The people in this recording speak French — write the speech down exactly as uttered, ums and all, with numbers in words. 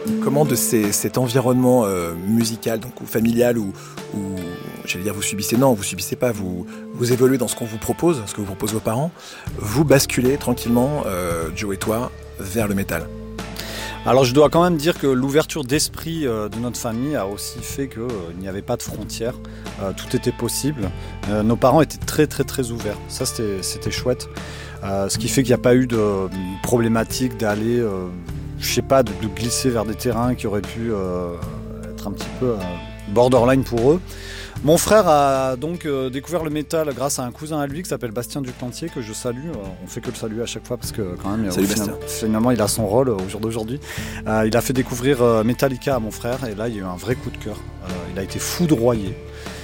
Comment de ces, cet environnement euh, musical, donc ou familial, ou, ou j'allais dire vous subissez, non, vous subissez pas, vous, vous évoluez dans ce qu'on vous propose, ce que vous proposent vos parents, vous basculez tranquillement, euh, Joe et toi, vers le métal? Alors je dois quand même dire que l'ouverture d'esprit euh, de notre famille a aussi fait qu'il euh, n'y avait pas de frontières, euh, tout était possible. Euh, nos parents étaient très très très ouverts, ça c'était, c'était chouette. Euh, ce qui fait qu'il n'y a pas eu de euh, problématique d'aller, euh, je sais pas, de, de glisser vers des terrains qui auraient pu euh, être un petit peu euh, borderline pour eux. Mon frère a donc euh, découvert le métal grâce à un cousin à lui qui s'appelle Bastien Duplantier, que je salue. Euh, on fait que le saluer à chaque fois parce que quand même, Salut, euh, finalement, finalement, il a son rôle au jour d'aujourd'hui. Euh, il a fait découvrir euh, Metallica à mon frère et là, il y a eu un vrai coup de cœur. Euh, il a été foudroyé.